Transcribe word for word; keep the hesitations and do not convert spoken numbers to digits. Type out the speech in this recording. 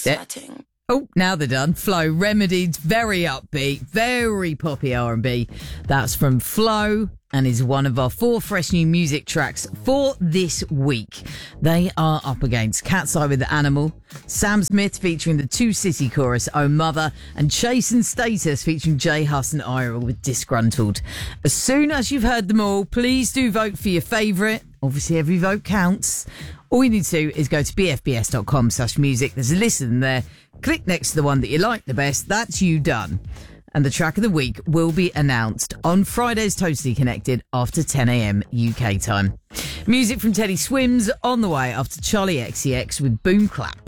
Yeah. Oh, now they're done. Flo, Remedied, very upbeat, very poppy R and B. That's from Flo and is one of our four fresh new music tracks for this week. They are up against Cat's Eye with the Animal, Sam Smith featuring the Two City chorus, Oh Mother, and Chase and Status featuring Jay Huss and Ira with Disgruntled. As soon as you've heard them all, please do vote for your favourite. Obviously, every vote counts. All you need to do is go to bfbs.com slash music. There's a list in there. Click next to the one that you like the best. That's you done. And the track of the week will be announced on Friday's Totally Connected after ten a.m. U K time. Music from Teddy Swims on the way after Charlie X C X with Boom Clap.